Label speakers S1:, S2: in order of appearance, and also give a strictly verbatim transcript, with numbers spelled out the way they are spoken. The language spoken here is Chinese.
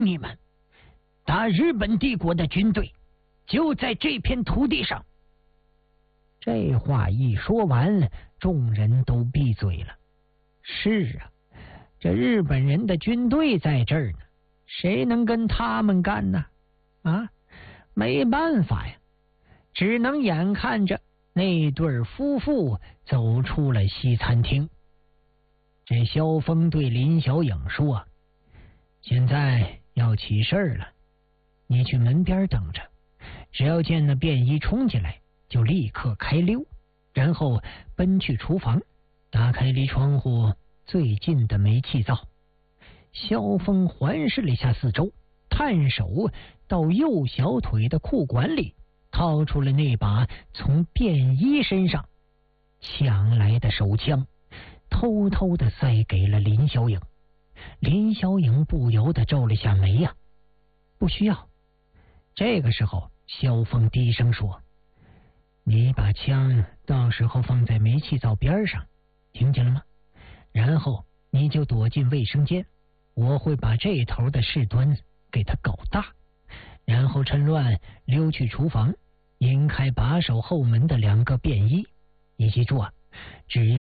S1: 你们，打日本帝国的军队就在这片土地上。这话一说完，众人都闭嘴了。是啊，这日本人的军队在这儿呢，谁能跟他们干呢？啊，没办法呀，只能眼看着那对夫妇走出了西餐厅。这萧峰对林小影说：“现在要起事儿了，你去门边等着，只要见那便衣冲进来，就立刻开溜，然后奔去厨房，打开离窗户最近的煤气灶。”萧峰环视了一下四周，探手到右小腿的裤管里掏出了那把从便衣身上抢来的手枪，偷偷的塞给了林小影。林小影不由得皱了下眉呀、啊，不需要。这个时候，萧峰低声说：“你把枪到时候放在煤气灶边上，听见了吗？然后你就躲进卫生间，我会把这头的事端给他搞大，然后趁乱溜去厨房，引开把守后门的两个便衣。你记住啊，只